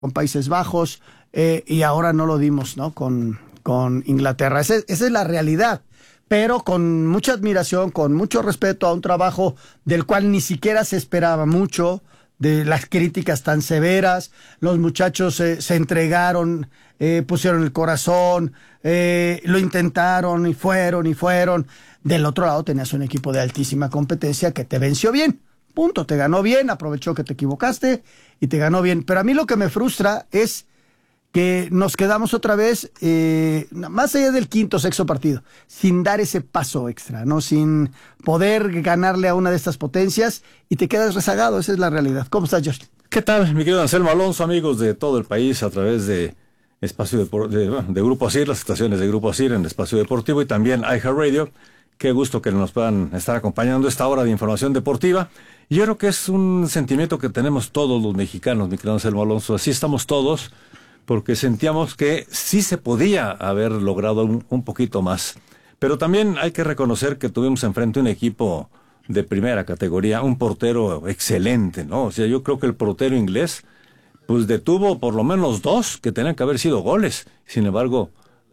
con Países Bajos, y ahora no lo dimos, ¿no? Con Inglaterra. Esa es la realidad. Pero con mucha admiración, con mucho respeto a un trabajo del cual ni siquiera se esperaba mucho, de las críticas tan severas. Los muchachos se entregaron, pusieron el corazón, lo intentaron y fueron. Del otro lado tenías un equipo de altísima competencia que te venció bien. Punto, te ganó bien, aprovechó que te equivocaste y te ganó bien. Pero a mí lo que me frustra es que nos quedamos otra vez, más allá del quinto, sexto partido, sin dar ese paso extra, ¿no? Sin poder ganarle a una de estas potencias y te quedas rezagado, esa es la realidad. ¿Cómo estás, George? ¿Qué tal, mi querido Anselmo Alonso, amigos de todo el país a través de Espacio de Grupo ASIR, las estaciones de Grupo ASIR en Espacio Deportivo y también iHeartRadio? Qué gusto que nos puedan estar acompañando esta hora de información deportiva. Y yo creo que es un sentimiento que tenemos todos los mexicanos, mi querido Anselmo Alonso. Así estamos todos, porque sentíamos que sí se podía haber logrado un poquito más. Pero también hay que reconocer que tuvimos enfrente un equipo de primera categoría, un portero excelente, ¿no? O sea, yo creo que el portero inglés, pues detuvo por lo menos 2 que tenían que haber sido goles. Sin embargo,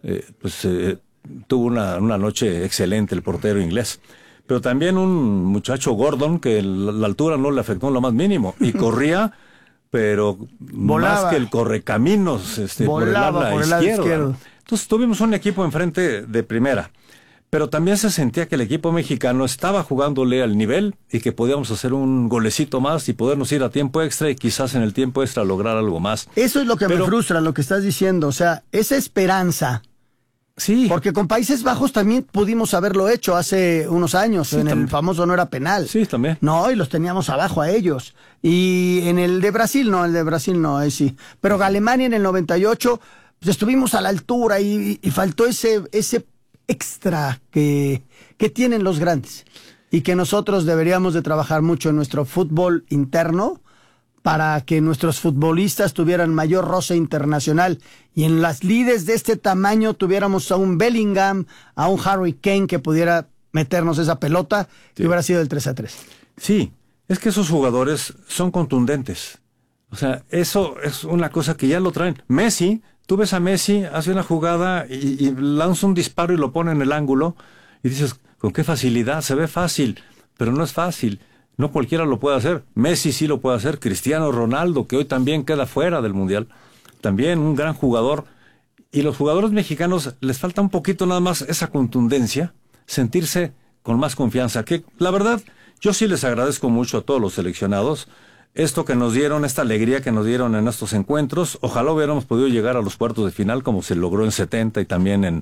tuvo una noche excelente el portero inglés. Pero también un muchacho Gordon que la altura no le afectó en lo más mínimo y corría, pero volaba, más que el correcaminos por el ala izquierdo. Entonces tuvimos un equipo enfrente de primera, pero también se sentía que el equipo mexicano estaba jugándole al nivel y que podíamos hacer un golecito más y podernos ir a tiempo extra y quizás en el tiempo extra lograr algo más. Eso es lo que me frustra, lo que estás diciendo, o sea, esa esperanza. Sí. Porque con Países Bajos también pudimos haberlo hecho hace unos años, sí, el famoso no era penal. Sí, también. No, y los teníamos abajo a ellos. Y en el de Brasil no, ahí sí. Pero Alemania en el 98, pues estuvimos a la altura y faltó ese extra que tienen los grandes. Y que nosotros deberíamos de trabajar mucho en nuestro fútbol interno, para que nuestros futbolistas tuvieran mayor roce internacional y en las lides de este tamaño tuviéramos a un Bellingham, a un Harry Kane que pudiera meternos esa pelota, sí, y hubiera sido el 3-3. Sí, es que esos jugadores son contundentes. O sea, eso es una cosa que ya lo traen. Messi, tú ves a Messi, hace una jugada y lanza un disparo y lo pone en el ángulo y dices, ¿con qué facilidad? Se ve fácil, pero no es fácil. No cualquiera lo puede hacer. Messi sí lo puede hacer. Cristiano Ronaldo, que hoy también queda fuera del Mundial. También un gran jugador. Y los jugadores mexicanos les falta un poquito nada más esa contundencia, sentirse con más confianza. Que la verdad, yo sí les agradezco mucho a todos los seleccionados. Esto que nos dieron, esta alegría que nos dieron en estos encuentros. Ojalá hubiéramos podido llegar a los cuartos de final como se logró en 70 y también en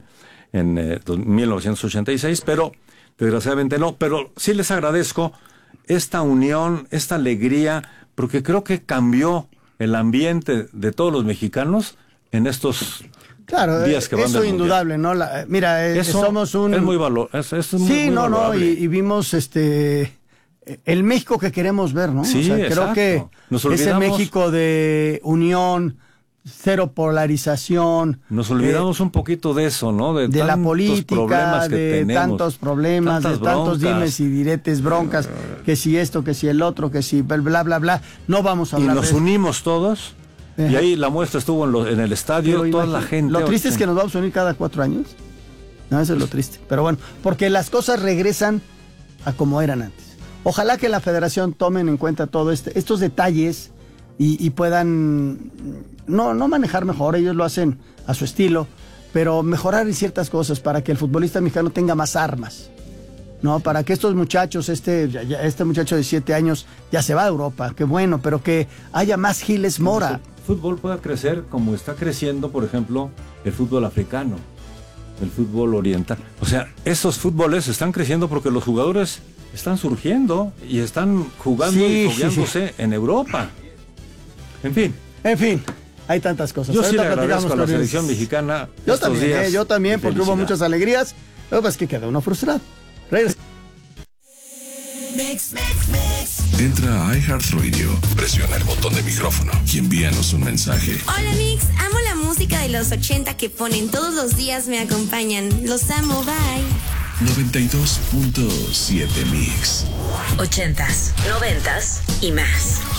1986. Pero desgraciadamente no. Pero sí les agradezco esta unión, esta alegría, porque creo que cambió el ambiente de todos los mexicanos en estos días que van eso del indudable, ¿no? Mira, eso somos un... Es muy valor, es muy, sí, muy valorable. Y vimos el México que queremos ver, ¿no? Sí, o sea, creo que ese México de unión, cero polarización. Nos olvidamos un poquito de eso, ¿no? De la política, de tantos problemas, de tantos dimes y diretes, broncas, que si esto, que si el otro, que si bla, bla, bla. No vamos a hablar de eso. Y nos unimos todos, y ahí la muestra estuvo en el estadio, pero toda la gente. Lo triste es que nos vamos a unir cada 4 años. No, eso es lo triste. Pero bueno, porque las cosas regresan a como eran antes. Ojalá que la federación tomen en cuenta todos estos detalles y puedan no manejar mejor, ellos lo hacen a su estilo, pero mejorar en ciertas cosas para que el futbolista mexicano tenga más armas, ¿no? Para que estos muchachos, este muchacho de 7 años ya se va a Europa, qué bueno, pero que haya más Giles Mora. El fútbol pueda crecer como está creciendo, por ejemplo, el fútbol africano, el fútbol oriental. O sea, esos fútboles están creciendo porque los jugadores están surgiendo y están jugando y fogueándose en Europa. En fin, hay tantas cosas. Yo sí le agradezco a la selección mexicana estos días. Yo también, porque hubo muchas alegrías. Lo que pasa es que queda uno frustrado. Entra a iHeartRadio, presiona el botón de micrófono y envíanos un mensaje. Hola Mix, amo la música de los 80 que ponen todos los días, me acompañan. Los amo, bye. 92.7 Mix. 80s, 90s y más.